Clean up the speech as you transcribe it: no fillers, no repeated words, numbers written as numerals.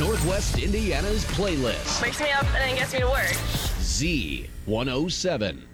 Northwest Indiana's playlist. Wakes me up and then gets me to work. Z107.